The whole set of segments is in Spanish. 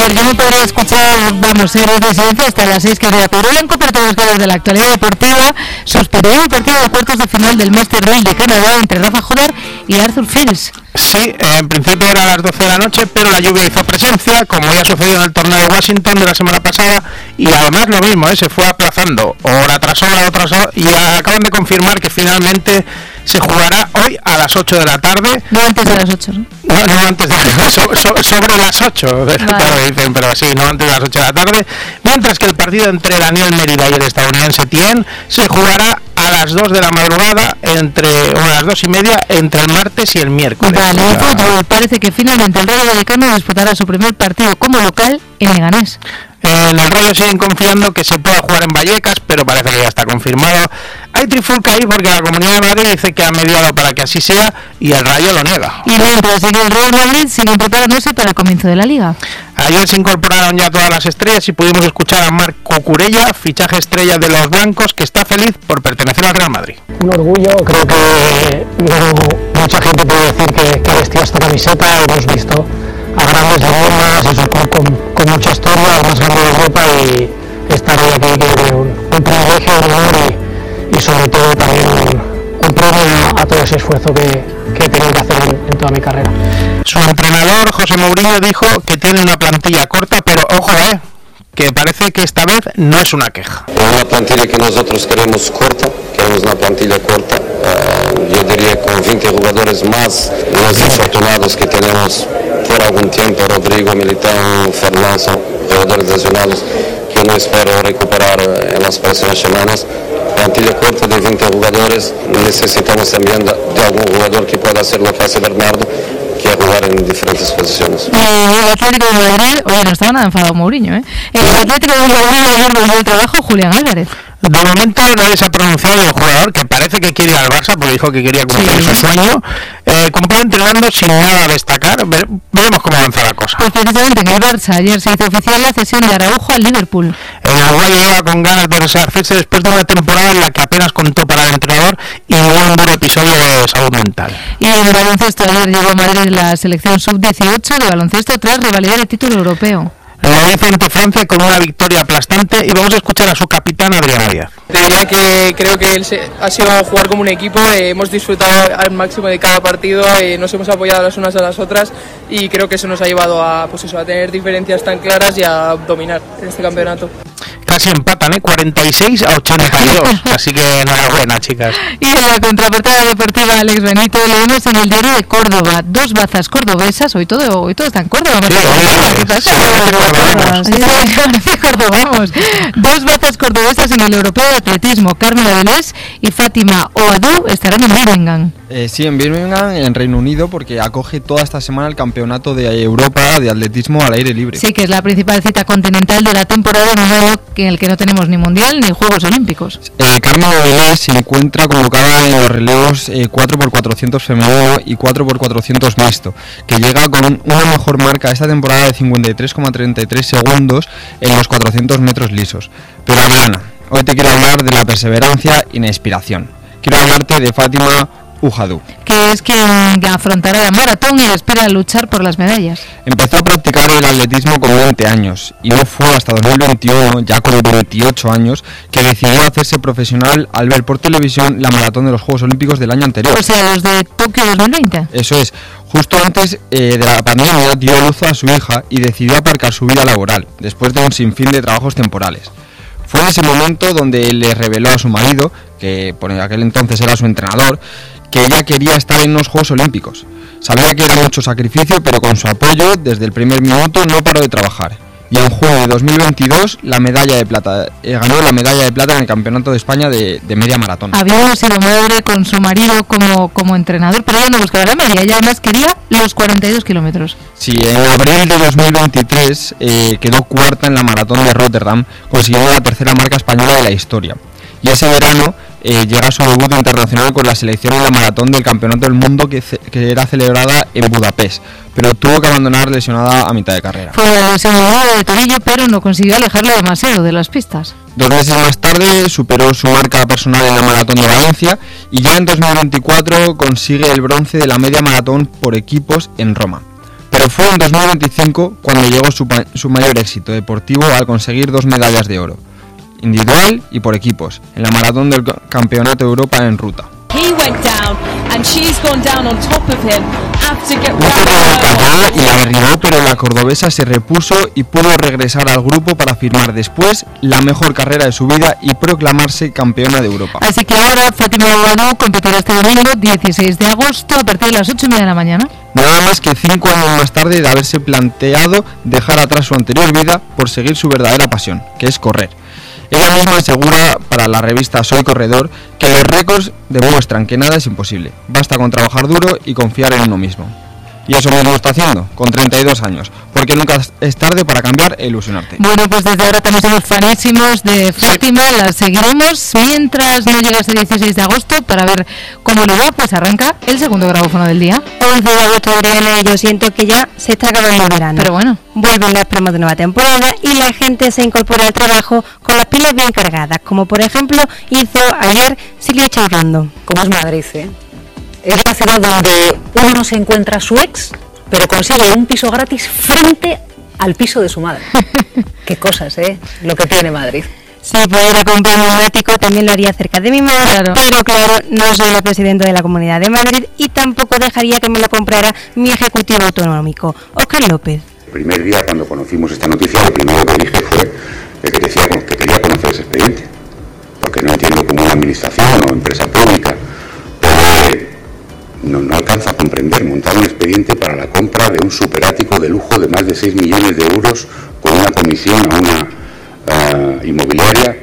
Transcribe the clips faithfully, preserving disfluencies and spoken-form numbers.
ver, yo no podría escuchar, vamos, Héroes de Silencio hasta las seis que había Pedro Blanco, pero todos los días de la actualidad deportiva. Suspiró el partido de cuartos de final del Master Race de Canadá entre Rafa Jodar y Arthur Fields. Sí, en principio era a las doce de la noche, pero la lluvia hizo presencia, como ya sucedió en el torneo de Washington de la semana pasada, y además lo mismo, ¿eh? Se fue aplazando hora tras hora, tras hora, y acaban de confirmar que finalmente se jugará hoy a las ocho de la tarde. No antes de las ocho, ¿no? No, no antes de so, so, sobre las ocho, vale. Claro, dicen, pero sí, no antes de las ocho de la tarde, mientras que el partido entre Daniel Mérida y el estadounidense Tien se jugará a las dos de la madrugada, entre o a las dos y media, entre el martes y el miércoles. Vale, el fútbol, parece que finalmente el Rayo Vallecano disputará su primer partido como local en Leganés. En el Rayo siguen confiando que se pueda jugar en Vallecas, pero parece que ya está confirmado. Hay trifulca ahí porque la Comunidad de Madrid dice que ha mediado para que así sea y el Rayo lo niega. Y mientras sigue el Real Madrid, siguen preparándose para el comienzo de la Liga. Ayer se incorporaron ya todas las estrellas y pudimos escuchar a Marco Curella, fichaje estrella de los blancos, que está feliz por pertenecer al Real Madrid. Un orgullo, creo que no, mucha gente puede decir que, que vestía esta camiseta. Hemos visto a grandes leyendas, eso con, con, con mucha historia, al más grande de Europa, y estar hoy aquí creo que un, un privilegio, un honor y, y sobre todo también un, un premio a todo ese esfuerzo que, que he tenido que hacer en, en toda mi carrera. Su entrenador, José Mourinho, dijo que tiene una plantilla corta, pero ojo, eh, que parece que esta vez no es una queja. Una plantilla que nosotros queremos corta, queremos una plantilla corta, uh, yo diría con veinte jugadores más, los desafortunados que tenemos por algún tiempo, Rodrigo, Militão, Fernando, jugadores lesionados, que no espero recuperar en las próximas semanas. Plantilla corta de veinte jugadores, necesitamos también de, de algún jugador que pueda hacer lo que hace Bernardo, que jugar en diferentes posiciones. El Atlético de Madrid, oye, no estaba nada enfadado Mourinho, ¿eh? El Atlético de Madrid ayer volvió al trabajo Julián Álvarez. De momento nadie se ha pronunciado del jugador, que parece que quiere ir al Barça, porque dijo que quería cumplir sí. su sueño. Eh, cumplió entrenando sin nada a destacar. Ver, veremos cómo avanza la cosa. Pues precisamente en el Barça ayer se hizo oficial la cesión de Araujo al Liverpool. El uruguayo llega con ganas de resarcirse después de una temporada en la que apenas contó para el entrenador y hubo un duro episodio de salud mental. Y en baloncesto ayer llegó a Madrid la selección sub dieciocho de baloncesto tras revalidar el título europeo. Lo hizo ante Francia con una victoria aplastante y vamos a escuchar a su capitán Adrián Díaz. Te diría que creo que él se, ha sido jugar como un equipo, eh, hemos disfrutado al máximo de cada partido, eh, nos hemos apoyado las unas a las otras y creo que eso nos ha llevado a, pues eso, a tener diferencias tan claras y a dominar en este campeonato. Casi empatan, ¿eh? cuarenta y seis a ochenta y dos, así que enhorabuena, chicas. Y en la contraportada deportiva, Alex Benito, leemos en el diario de Córdoba, dos bazas cordobesas, hoy todo hoy todo está en Córdoba. Sí, ¿Qué pasa? Cordobamos. Dos bazas cordobesas en el europeo de atletismo, Carmen Avilés y Fátima Oadú estarán en Birmingham. Eh, sí, en Birmingham, en Reino Unido, porque acoge toda esta semana el campeonato de Europa de atletismo al aire libre. Sí, que es la principal cita continental de la temporada en un año en el que no tenemos ni mundial ni Juegos Olímpicos. Eh, Carmen Avilés se encuentra convocada en los relevos eh, cuatro por cuatrocientos femenino y cuatro por cuatrocientos mixto, que llega con una mejor marca esta temporada de cincuenta y tres coma treinta y tres segundos en los cuatrocientos metros lisos. Pero Adriana, hoy te quiero hablar de la perseverancia y la inspiración. Quiero hablarte de Fátima Ujadu, que es quien afrontará la maratón y espera luchar por las medallas. Empezó a practicar el atletismo con veinte años y no fue hasta dos mil veintiuno, ya con veintiocho años, que decidió hacerse profesional al ver por televisión la maratón de los Juegos Olímpicos del año anterior. O sea, los de Tokio dos mil veinte. Eso es. Justo antes eh, de la pandemia dio luz a su hija y decidió aparcar su vida laboral, después de un sinfín de trabajos temporales. Fue en ese momento donde le reveló a su marido, que por aquel entonces era su entrenador, que ella quería estar en los Juegos Olímpicos. Sabía que era mucho sacrificio, pero con su apoyo, desde el primer minuto no paró de trabajar. Y en junio de dos mil veintidós la medalla de plata eh, ganó la medalla de plata en el Campeonato de España de, de media maratón. Había sido madre con su marido como, como entrenador, pero ella no buscaba la media, ella además quería los cuarenta y dos kilómetros. Sí, en abril de dos mil veintitrés eh, quedó cuarta en la maratón de Rotterdam, consiguiendo la tercera marca española de la historia. Y ese verano eh, llega su debut internacional con la selección en la maratón del Campeonato del Mundo que, ce- que era celebrada en Budapest, pero tuvo que abandonar lesionada a mitad de carrera. Fue la lesionada de tobillo, pero no consiguió alejarlo demasiado de las pistas. Dos meses más tarde superó su marca personal en la maratón de Valencia y ya en dos mil veinticuatro consigue el bronce de la media maratón por equipos en Roma. Pero pero fue en dos mil veinticinco cuando llegó su, su mayor éxito deportivo al conseguir dos medallas de oro, individual y por equipos, en la maratón del Campeonato de Europa en ruta. He went down and she's gone down on top of him after get cayó y la derribó, pero la cordobesa se repuso y pudo regresar al grupo para firmar después la mejor carrera de su vida y proclamarse campeona de Europa. Así que ahora Fátima Bogado competirá este domingo dieciséis de agosto a partir de las ocho y media de la mañana. Nada más que cinco años más tarde de haberse planteado dejar atrás su anterior vida por seguir su verdadera pasión, que es correr. Ella misma asegura para la revista Soy Corredor que los récords demuestran que nada es imposible, basta con trabajar duro y confiar en uno mismo. Y eso mismo está haciendo, con treinta y dos años, porque nunca es tarde para cambiar e ilusionarte. Bueno, pues desde ahora también somos fanísimos de Fátima, sí. La seguiremos mientras no llega ese dieciséis de agosto para ver cómo lo va, pues arranca el segundo grabófono del día. once de agosto, Adriana, y yo siento que ya se está acabando el verano. Pero bueno. Vuelven las promos de nueva temporada y la gente se incorpora al trabajo con las pilas bien cargadas, como por ejemplo hizo ayer Silvia Chaurrondo. Como es Madrid, ¿eh? Es la ciudad donde uno no se encuentra a su ex, pero consigue un piso gratis frente al piso de su madre. Qué cosas, ¿eh? Lo que tiene Madrid. Si pudiera comprar un ático también lo haría cerca de mi madre, claro. Pero claro, no soy la presidenta de la Comunidad de Madrid y tampoco dejaría que me lo comprara mi ejecutivo autonómico, Óscar López. El primer día cuando conocimos esta noticia, lo primero que dije fue el que decía que quería conocer ese expediente, porque no entiendo cómo una administración o empresa pública puede... No, no alcanza a comprender montar un expediente para la compra de un superático de lujo de más de seis millones de euros con una comisión a una uh, inmobiliaria.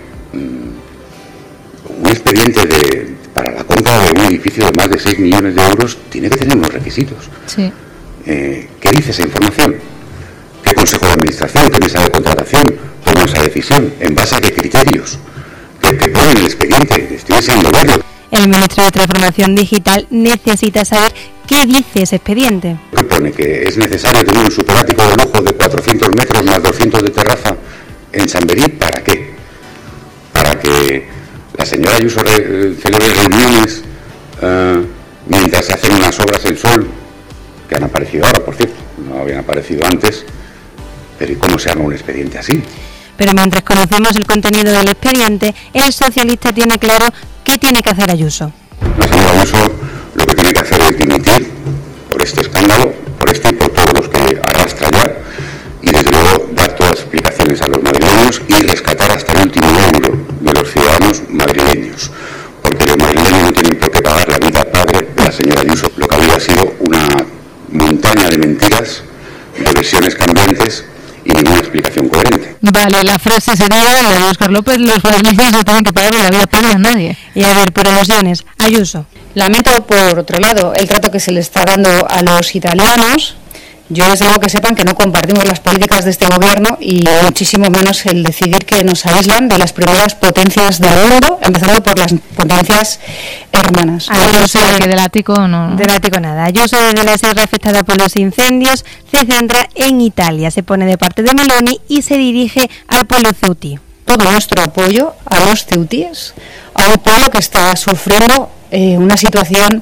Un expediente de, para la compra de un edificio de más de seis millones de euros tiene que tener unos requisitos. Sí. Eh, ¿Qué dice esa información? ¿Qué consejo de administración, qué mesa de contratación toma esa decisión? ¿En base a qué criterios? ¿Qué, qué pone en el expediente? Estoy deseando verlo. El ministro de Transformación Digital necesita saber qué dice ese expediente. ¿Qué pone? ¿Que es necesario tener un superático de lujo de cuatrocientos metros más doscientos de terraza en Chamberí? ¿Para qué? ¿Para que la señora Ayuso re- celebre reuniones uh, mientras se hacen unas obras en Sol, que han aparecido ahora, por cierto, no habían aparecido antes? Pero ¿y cómo se haga un expediente así? Pero mientras conocemos el contenido del expediente, el socialista tiene claro qué tiene que hacer Ayuso. La señora Ayuso lo que tiene que hacer es dimitir por este escándalo, por este y por todos los que arrastra ya, y desde luego dar todas las explicaciones a los madrileños y rescatar hasta el último euro de los ciudadanos madrileños, porque los madrileños no tienen por qué pagar la vida padre de la señora Ayuso. Lo que había sido una montaña de mentiras, de versiones cambiantes y ninguna explicación coherente. Vale, la frase sería la de Óscar López: los madrileños no tienen que pagarle la vida padre a nadie. Y a ver, por alusiones, Ayuso. Lamento, por otro lado, el trato que se le está dando a los italianos. Yo desde luego que sepan que no compartimos las políticas de este gobierno y muchísimo menos el decidir que nos aíslan de las primeras potencias del mundo, empezando por las potencias hermanas. Ayuso, que del ático no. Del ático nada. Ayuso, desde la sierra afectada por los incendios, se centra en Italia, se pone de parte de Meloni y se dirige al pueblo ceutí. Todo nuestro apoyo a los ceutíes, a un pueblo que está sufriendo eh, una situación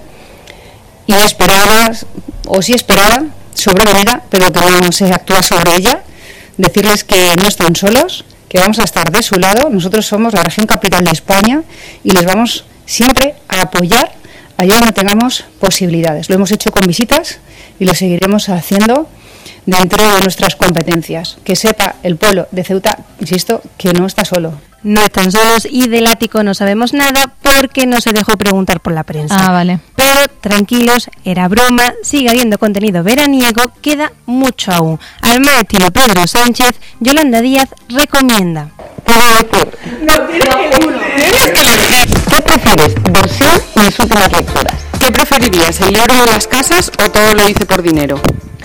inesperada, o sí esperada, sobrevenida, pero que no se actúa sobre ella. Decirles que no están solos, que vamos a estar de su lado. Nosotros somos la región capital de España y les vamos siempre a apoyar allá donde tengamos posibilidades. Lo hemos hecho con visitas y lo seguiremos haciendo dentro de nuestras competencias. Que sepa el pueblo de Ceuta, insisto, que no está solo. No están solos y del ático no sabemos nada porque no se dejó preguntar por la prensa. Ah, vale. Pero tranquilos, era broma, sigue habiendo contenido veraniego, queda mucho aún. Al más estilo Pedro Sánchez, Yolanda Díaz recomienda. No, tienes que elegir. ¿Qué prefieres? Versión y mis últimas lecturas. ¿Qué preferirías, el libro de las casas o todo lo hice por dinero?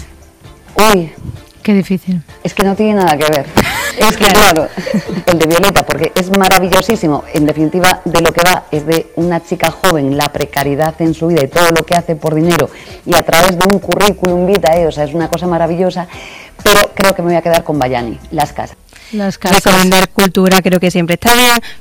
Uy. Qué difícil. Es que no tiene nada que ver. Es que claro, el de Violeta, porque es maravillosísimo. En definitiva, de lo que va es de una chica joven, la precariedad en su vida y todo lo que hace por dinero y a través de un currículum vitae, o sea, es una cosa maravillosa. Pero creo que me voy a quedar con Bayani, Las casas. Las casas. Recomendar cultura creo que siempre está bien, pero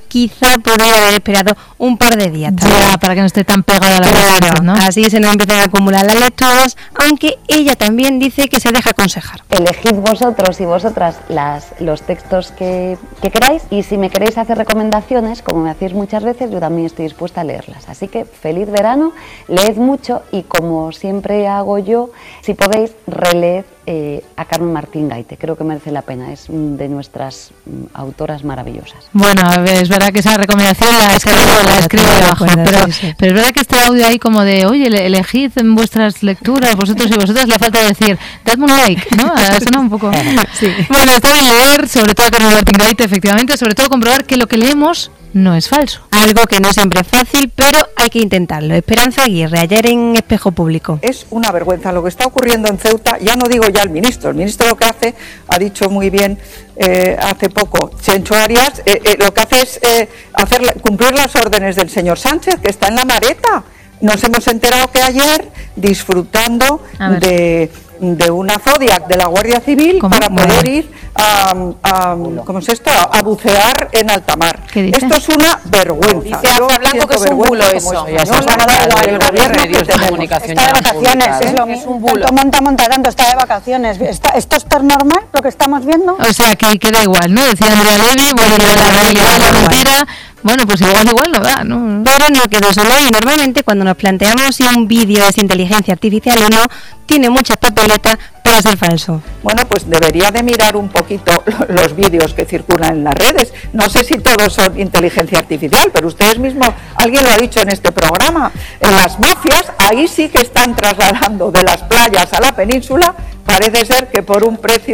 quizá podría haber esperado un par de días. Ya, para que no esté tan pegada a la Claro, ¿no? Así se nos empiezan a acumular las lecturas, aunque ella también dice que se deja aconsejar. Elegid vosotros y vosotras las, los textos que, que queráis, y si me queréis hacer recomendaciones, como me hacéis muchas veces, yo también estoy dispuesta a leerlas. Así que feliz verano, leed mucho y, como siempre hago yo, si podéis, releed eh, a Carmen Martín Gaite. Creo que merece la pena, es de nuestras mm, autoras maravillosas. Bueno, a ver, es verdad que esa recomendación la escribo, la escribo debajo, pero, sí, sí. pero es verdad que este audio ahí como de, oye, elegid en vuestras lecturas, vosotros y vosotras, le falta decir, dadme un like, ¿no? Suena un poco... Sí. Bueno, está bien leer, sobre todo con Martín Gaite, efectivamente, sobre todo comprobar que lo que leemos no es falso. Algo que no siempre es fácil, pero hay que intentarlo. Esperanza Aguirre, ayer en Espejo Público. Es una vergüenza lo que está ocurriendo en Ceuta. Ya no digo ya el ministro, el ministro lo que hace, ha dicho muy bien eh, hace poco Chencho Arias, eh, eh, lo que hace es eh, hacer, cumplir las órdenes del señor Sánchez, que está en la Mareta. Nos hemos enterado que ayer, disfrutando de, de una Zodiac de la Guardia Civil, ¿Cómo? para Bueno. poder ir a, a, ¿cómo es esto? a bucear en alta mar. ¿Qué dice? Esto es una vergüenza. Dice Aznar Blanco siento que es un vergüenza bulo como eso. española Ya se del gobierno que tenemos. Está de vacaciones, es lo mismo. Un bulo. Monta, monta tanto, está de vacaciones. ¿Está, ¿Esto es tan normal lo que estamos viendo? O sea, que queda igual, ¿no? Decía Andrea Levy, bueno, lo de la realidad, la mentira, bueno, pues igual, igual no da, ¿no? Pero no quedó solo ahí. Normalmente cuando nos planteamos si un vídeo es inteligencia artificial o no, tiene muchas papeletas para ser falso. Bueno, pues debería de mirar un poquito los vídeos que circulan en las redes. No sé si todos son inteligencia artificial, pero ustedes mismos, alguien lo ha dicho en este programa, en las mafias, ahí sí que están trasladando de las playas a la península, parece ser que por un precio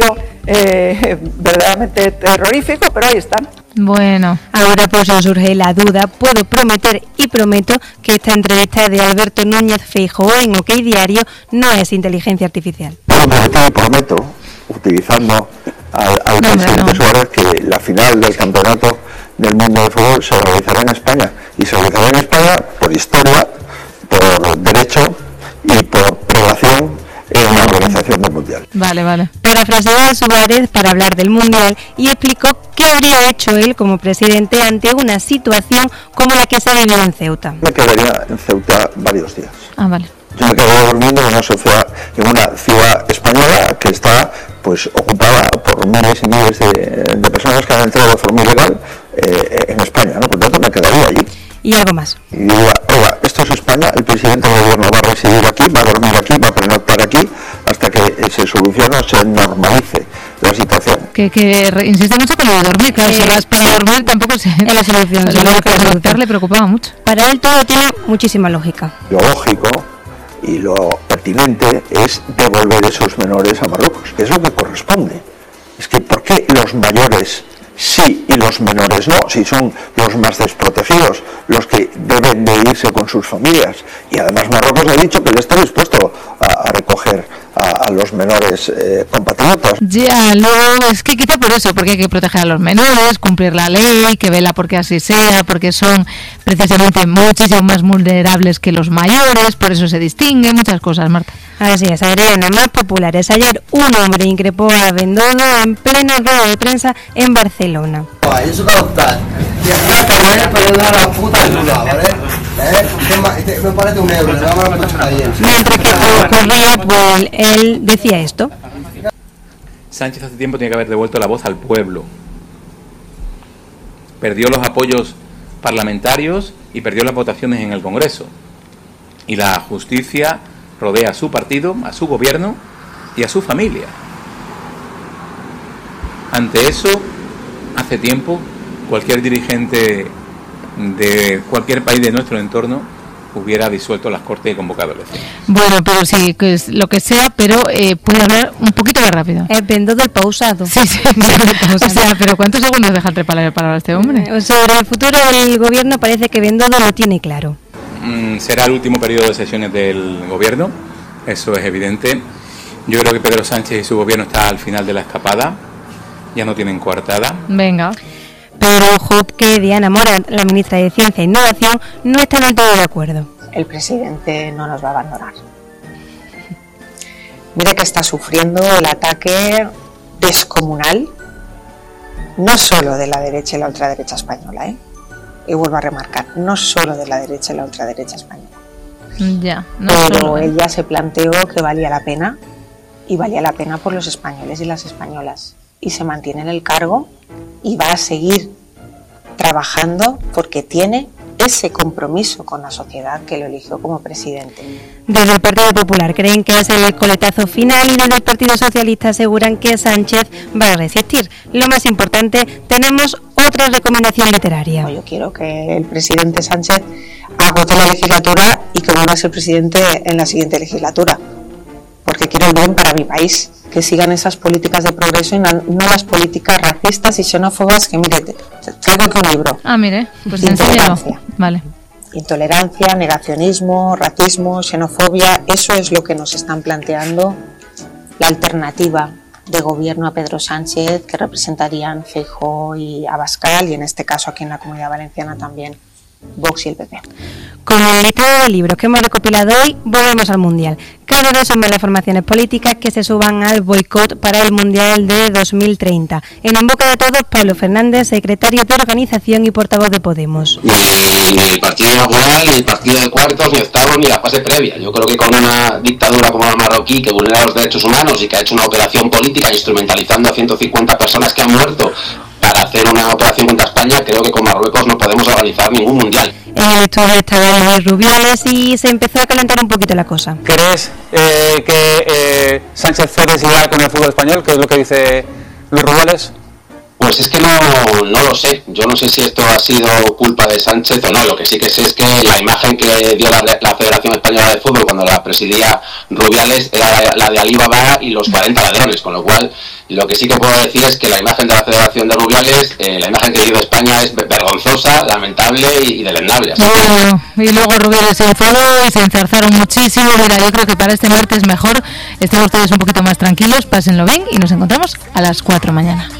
eh, verdaderamente terrorífico, pero ahí están. Bueno, ahora pues nos surge la duda. Puedo prometer y prometo que esta entrevista de Alberto Núñez Feijóo en OK Diario no es inteligencia artificial. Puedo prometer y prometo, utilizando al, al No, presidente no. Suárez, que la final del campeonato del mundo de fútbol se realizará en España. Y se realizará en España por historia, por derecho y por relación en la organización del Mundial. Vale, vale. Parafraseó a Suárez para hablar del Mundial y explicó qué habría hecho él como presidente ante una situación como la que se ha vivido en Ceuta. Me quedaría en Ceuta varios días. Ah, vale. Yo me quedaría durmiendo en una sociedad, en una ciudad española que está pues ocupada por miles y miles de, de personas que han entrado de forma ilegal eh, en España, ¿no? Por tanto, me quedaría allí. Y algo más. Y diga, oiga, esto es España, el presidente del gobierno va a residir aquí, va a dormir aquí, va a pernoctar aquí, hasta que se solucione o se normalice la situación. Que, que re- insiste mucho con lo de dormir, claro, Sí, si vas para sí. dormir tampoco se... Es la solución. Lo sí, de la solución. conectar le preocupaba mucho. Para él todo tiene muchísima lógica. Lo lógico y lo pertinente es devolver esos menores a Marruecos, que es lo que corresponde. Es que ¿por qué los mayores sí y los menores no? Si son los más desprotegidos, los que deben de irse con sus familias. Y además Marruecos ha dicho que él está dispuesto a, a recoger a, a los menores eh, compatriotas. Ya, luego es que quizá por eso, porque hay que proteger a los menores, cumplir la ley, que vela porque así sea, porque son precisamente muchísimo más vulnerables que los mayores, por eso se distinguen, muchas cosas, Marta. Así es, Adriana, más populares. Ayer un hombre increpó a Bendodo en plena rueda de prensa en Barcelona. Eso no está. Una carrera para ayudar a la puta luna, ¿vale? ¿Eh? Me parece un euro, le vamos a meter a diez. Mientras que ocurría, pues él decía esto. Sánchez hace tiempo tiene que haber devuelto la voz al pueblo. Perdió los apoyos parlamentarios y perdió las votaciones en el Congreso. Y la justicia rodea a su partido, a su gobierno y a su familia. Ante eso, hace tiempo, cualquier dirigente de cualquier país de nuestro entorno hubiera disuelto las Cortes y convocado elecciones. Bueno, pero sí, que es lo que sea, pero eh, puede hablar un poquito más rápido. Es Bendodo el pausado. Sí, sí, o sea, pero ¿cuántos segundos deja entre palabras para este hombre? Eh, Sobre el futuro del gobierno parece que Bendodo lo tiene claro. Mm, será el último periodo de sesiones del gobierno, eso es evidente. Yo creo que Pedro Sánchez y su gobierno está al final de la escapada, ya no tienen coartada. Venga. Pero ojo que Diana Mora, la ministra de Ciencia e Innovación, no está del todo de acuerdo. El presidente no nos va a abandonar. Mire que está sufriendo el ataque descomunal, no solo de la derecha y la ultraderecha española, ¿eh? y vuelvo a remarcar, no solo de la derecha y la ultraderecha española. Ya, no pero solo, ¿eh? ella se planteó que valía la pena, y valía la pena por los españoles y las españolas, y se mantiene en el cargo y va a seguir trabajando porque tiene ese compromiso con la sociedad que lo eligió como presidente. Desde el Partido Popular creen que es el coletazo final y desde el Partido Socialista aseguran que Sánchez va a resistir. Lo más importante, tenemos otra recomendación literaria. Yo quiero que el presidente Sánchez agote la legislatura y que vuelva a ser presidente en la siguiente legislatura, porque quiero el bien para mi país, que sigan esas políticas de progreso y no, no las políticas racistas y xenófobas que, mire, te, te traigo aquí un libro. Ah, mire, pues Intolerancia. enséñalo. Vale. Intolerancia, negacionismo, racismo, xenofobia, eso es lo que nos están planteando la alternativa de gobierno a Pedro Sánchez, que representarían Feijóo y Abascal, y en este caso aquí en la Comunidad Valenciana también Vox y el P P. Con el listado de libros que hemos recopilado hoy, volvemos al Mundial. Cada vez son más las formaciones políticas que se suban al boicot para el Mundial de dos mil treinta. En En boca de todos, Pablo Fernández, secretario de organización y portavoz de Podemos. Ni, ni el partido inaugural, ni el partido de cuartos, ni octavos, ni la fase previa. Yo creo que con una dictadura como la marroquí, que vulnera los derechos humanos y que ha hecho una operación política instrumentalizando a ciento cincuenta personas que han muerto para hacer una operación contra España, creo que con Marruecos no podemos organizar ningún mundial. En el estudio estaba Luis Rubiales y se empezó a calentar un poquito la cosa. ¿Crees eh, que eh, Sánchez Férez irá con el fútbol español? ¿Qué es lo que dice Luis Rubiales? Pues es que no, no lo sé. Yo no sé si esto ha sido culpa de Sánchez o no. Lo que sí que sé es que la imagen que dio la, la Federación Española de Fútbol cuando la presidía Rubiales era la de Alibaba y los cuarenta ladrones, con lo cual lo que sí que puedo decir es que la imagen de la Federación de Rubiales, eh, la imagen que dio de España es vergonzosa, lamentable y, y deleznable. Bueno, y luego Rubiales se enfadó y se enzarzaron muchísimo. Mira, yo creo que para este martes mejor estén ustedes un poquito más tranquilos, pásenlo bien y nos encontramos a las cuatro mañana.